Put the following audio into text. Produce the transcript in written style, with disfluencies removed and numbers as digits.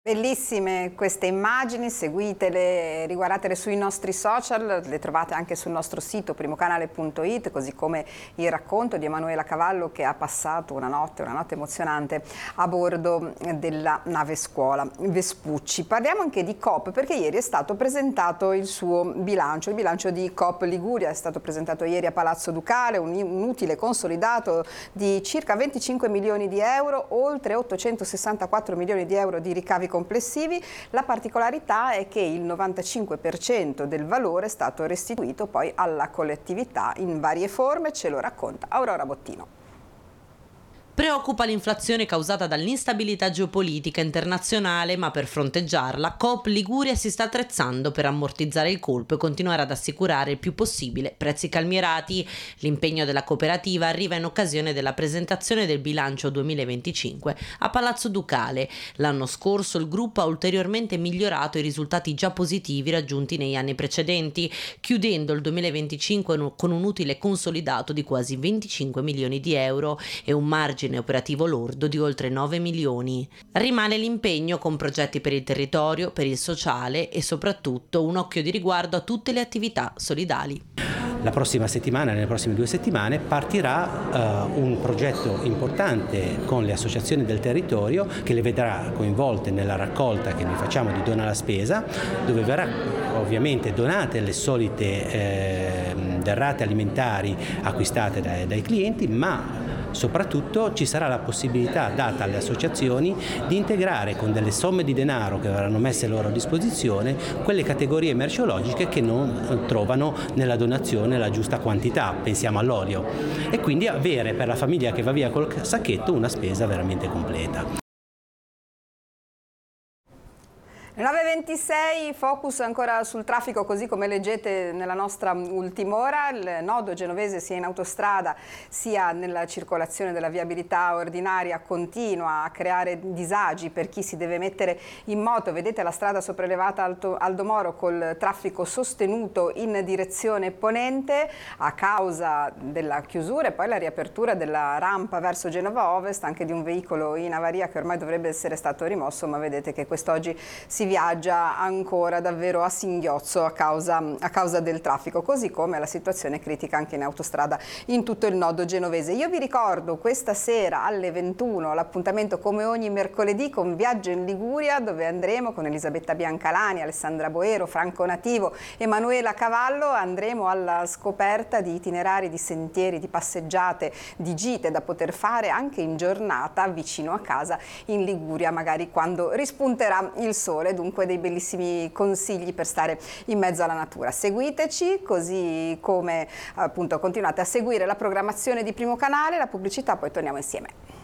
Bellissime queste immagini, seguitele, riguardatele sui nostri social, le trovate anche sul nostro sito primocanale.it, così come il racconto di Emanuela Cavallo che ha passato una notte emozionante a bordo della nave scuola Vespucci. Parliamo anche di Coop, perché ieri è stato presentato il suo bilancio, il bilancio di Coop Liguria è stato presentato ieri a Palazzo Ducale, un utile consolidato di circa 25 milioni di euro, oltre 864 milioni di euro di ricavi complessivi. La particolarità è che il 95% del valore è stato restituito poi alla collettività in varie forme, ce lo racconta Aurora Bottino. Preoccupa l'inflazione causata dall'instabilità geopolitica internazionale, ma per fronteggiarla Coop Liguria si sta attrezzando per ammortizzare il colpo e continuare ad assicurare il più possibile prezzi calmierati. L'impegno della cooperativa arriva in occasione della presentazione del bilancio 2025 a Palazzo Ducale. L'anno scorso il gruppo ha ulteriormente migliorato i risultati già positivi raggiunti negli anni precedenti, chiudendo il 2025 con un utile consolidato di quasi 25 milioni di euro e un margine operativo lordo di oltre 9 milioni. Rimane l'impegno con progetti per il territorio, per il sociale e soprattutto un occhio di riguardo a tutte le attività solidali. La prossima settimana, nelle prossime 2 settimane, partirà un progetto importante con le associazioni del territorio che le vedrà coinvolte nella raccolta che noi facciamo di Dona la Spesa, dove verrà ovviamente donate le solite derrate alimentari acquistate dai clienti, ma soprattutto ci sarà la possibilità data alle associazioni di integrare con delle somme di denaro che verranno messe a loro disposizione quelle categorie merceologiche che non trovano nella donazione la giusta quantità, pensiamo all'olio, e quindi avere per la famiglia che va via col sacchetto una spesa veramente completa. 9:26, focus ancora sul traffico, così come leggete nella nostra ultima ora. Il nodo genovese sia in autostrada sia nella circolazione della viabilità ordinaria continua a creare disagi per chi si deve mettere in moto. Vedete la strada sopraelevata Aldo Moro col traffico sostenuto in direzione ponente a causa della chiusura e poi la riapertura della rampa verso Genova Ovest, anche di un veicolo in avaria che ormai dovrebbe essere stato rimosso, ma vedete che quest'oggi si viaggia ancora davvero a singhiozzo a causa del traffico, così come la situazione critica anche in autostrada in tutto il nodo genovese. Io vi ricordo questa sera alle 21 l'appuntamento come ogni mercoledì con Viaggio in Liguria, dove andremo con Elisabetta Biancalani, Alessandra Boero, Franco Nativo, Emanuela Cavallo, andremo alla scoperta di itinerari, di sentieri, di passeggiate, di gite da poter fare anche in giornata vicino a casa in Liguria, magari quando rispunterà il sole. Dunque dei bellissimi consigli per stare in mezzo alla natura. Seguiteci, così come appunto continuate a seguire la programmazione di Primo Canale, la pubblicità, poi torniamo insieme.